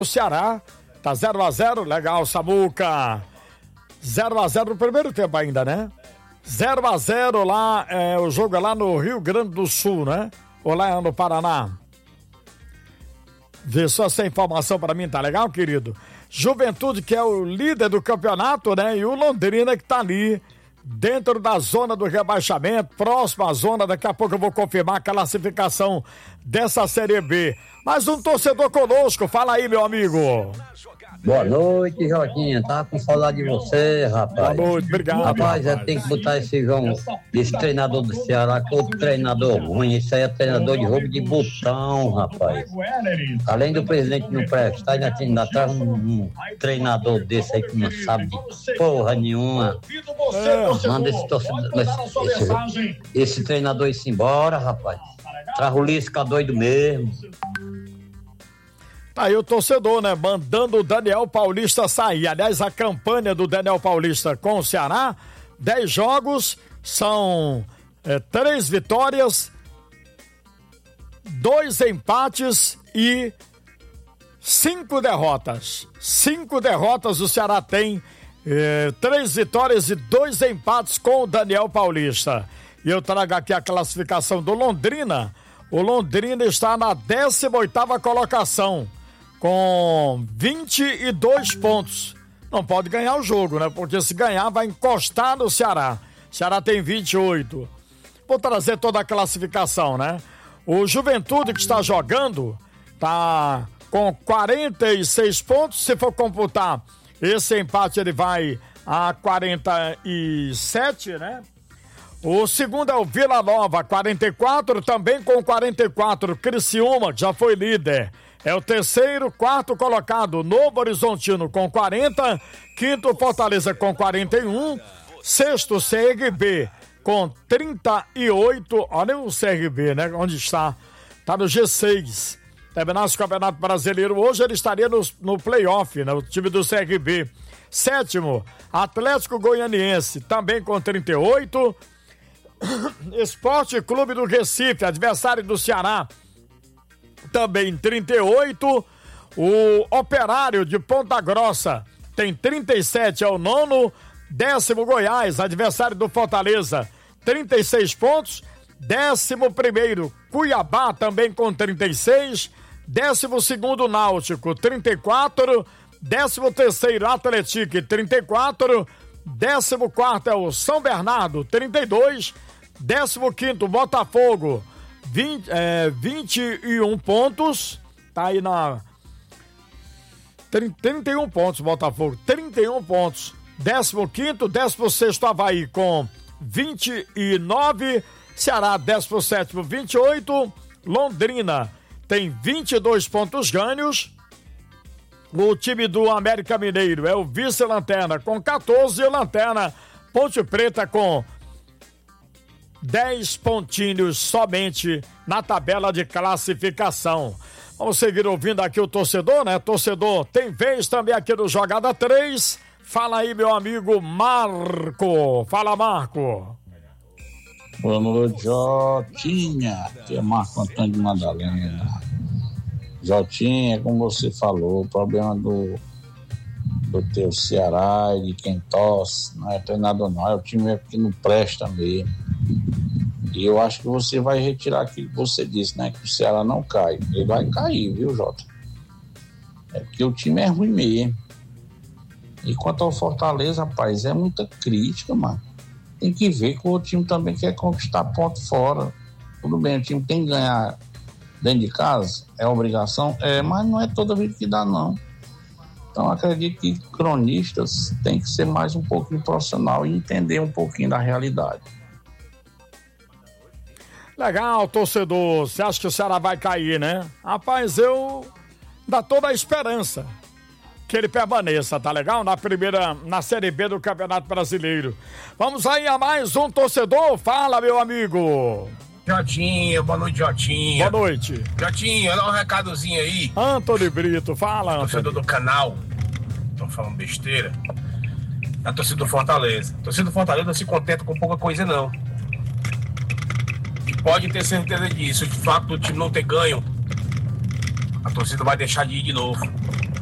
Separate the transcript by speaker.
Speaker 1: O Ceará tá 0-0, legal, Samuca. 0-0 no primeiro tempo ainda, né? 0-0 lá, o jogo é lá no Rio Grande do Sul, né? Ou lá no Paraná. Vê só essa informação pra mim, tá legal, querido? Juventude, que é o líder do campeonato, né? E o Londrina, que tá ali dentro da zona do rebaixamento, próximo à zona. Daqui a pouco eu vou confirmar a classificação dessa Série B. Mais um torcedor conosco, fala aí, meu amigo.
Speaker 2: Boa noite, Jotinha. Tava com saudade de você, rapaz.
Speaker 1: Boa noite, obrigado.
Speaker 2: Rapaz, tem que botar esse treinador do Ceará, que outro treinador ruim. Esse aí é treinador de roubo de botão, rapaz. Além do presidente não prestar, ainda traz um treinador desse aí que não sabe de porra nenhuma. Manda esse treinador ir embora, rapaz. Traz o Lisca doido mesmo.
Speaker 1: Tá aí o torcedor, né? Mandando o Daniel Paulista sair. Aliás, a campanha do Daniel Paulista com o Ceará, 10 jogos, são 3 vitórias, 2 empates e 5 derrotas. 5 derrotas o Ceará tem, 3 vitórias e 2 empates com o Daniel Paulista. E eu trago aqui a classificação do Londrina. O Londrina está na 18ª colocação, com 22 pontos. Não pode ganhar o jogo, né? Porque se ganhar vai encostar no Ceará. O Ceará tem 28. Vou trazer toda a classificação, né? O Juventude, que está jogando, tá com 46 pontos. Se for computar esse empate, ele vai a 47, né? O segundo é o Vila Nova, 44, também com 44. Criciúma, que já foi líder, é o terceiro. Quarto colocado, Novo Horizontino, com 40. Quinto, Fortaleza, com 41. Sexto, CRB, com 38. Olha o CRB, né? Onde está? Está no G6. Terminasse o Campeonato Brasileiro hoje, ele estaria no playoff, né? O time do CRB. Sétimo, Atlético Goianiense, também com 38. Esporte Clube do Recife, adversário do Ceará, também 38. O Operário de Ponta Grossa tem 37, é o nono. 10º, Goiás, adversário do Fortaleza, 36 pontos. 11º, Cuiabá, também com 36. 12º, Náutico, 34. 13º, Atlético, 34. 14º é o São Bernardo, 32. 15º, Botafogo, 21 pontos. Tá aí na 31 pontos, Botafogo, 31 pontos. 15º, 16º, Avaí com 29. Ceará, 17º, 28. Londrina tem 22 pontos ganhos. O time do América Mineiro é o vice-lanterna com 14. E lanterna Ponte Preta com 10 pontinhos somente na tabela de classificação. Vamos seguir ouvindo aqui o torcedor, né? Torcedor tem vez também aqui no Jogada 3. Fala aí, meu amigo Marco. Fala, Marco.
Speaker 3: Boa noite, Jotinha. Aqui é Marco Antônio de Madalena. Jotinha, como você falou, o problema do teu Ceará e de quem torce não é treinador não, é o time que não presta mesmo. E eu acho que você vai retirar aquilo que você disse, né? Que o Ceará não cai. Ele vai cair, viu, Jota? É porque o time é ruim mesmo. E quanto ao Fortaleza, rapaz, é muita crítica, mano. Tem que ver que o time também quer conquistar ponto fora. Tudo bem, o time tem que ganhar dentro de casa, é obrigação, mas não é toda vez que dá, não. Então acredito que cronistas têm que ser mais um pouquinho profissional e entender um pouquinho da realidade.
Speaker 1: Legal, torcedor. Você acha que o Ceará vai cair, né? Rapaz, eu dá toda a esperança que ele permaneça, tá legal? Na Série B do Campeonato Brasileiro. Vamos aí a mais um torcedor. Fala, meu amigo.
Speaker 4: Jotinha, boa noite, Jotinha.
Speaker 1: Boa noite.
Speaker 4: Jotinha, dá um recadozinho aí.
Speaker 1: Antônio Brito, fala, Antônio.
Speaker 4: Torcedor do canal, estão falando besteira. A torcida do Fortaleza. A torcida do Fortaleza não se contenta com pouca coisa, não. E pode ter certeza disso. De fato, o time não ter ganho, a torcida vai deixar de ir de novo.